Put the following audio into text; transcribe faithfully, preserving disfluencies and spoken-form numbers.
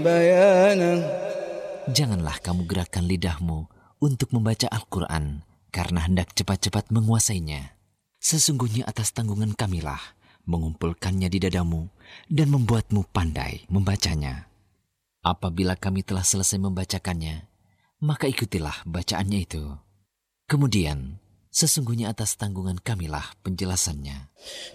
بيانه. Janganlah kamu gerakkan lidahmu untuk membaca Al-Quran karena hendak cepat-cepat menguasainya. Sesungguhnya atas tanggungan kamilah mengumpulkannya di dadamu dan membuatmu pandai membacanya. Apabila kami telah selesai membacakannya, maka ikutilah bacaannya itu. Kemudian, sesungguhnya atas tanggungan kamilah penjelasannya.